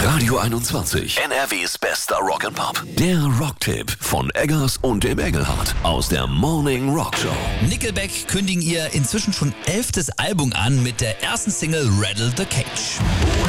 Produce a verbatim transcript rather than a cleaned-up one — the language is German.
Radio einundzwanzig. N R Ws bester Rock'n'Pop. Der Rocktipp von Eggers und dem Engelhardt aus der Morning Rock Show. Nickelback kündigen ihr inzwischen schon elftes Album an mit der ersten Single Rattle the Cage.